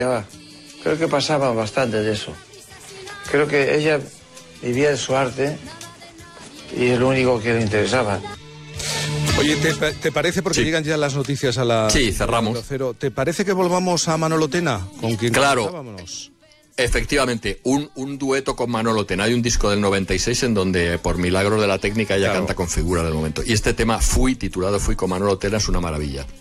Creo que pasaba bastante de eso. Creo que ella vivía de su arte y es lo único que le interesaba. Oye, ¿te parece, porque llegan ya las noticias a la... Sí, cerramos. ¿Te parece que volvamos a Manolo Tena, con quien comenzábamos? Efectivamente, un dueto con Manolo Tena. Hay un disco del 96 en donde, por milagro de la técnica, ella canta con figura del momento. Y este tema, titulado Fui con Manolo Tena, es una maravilla.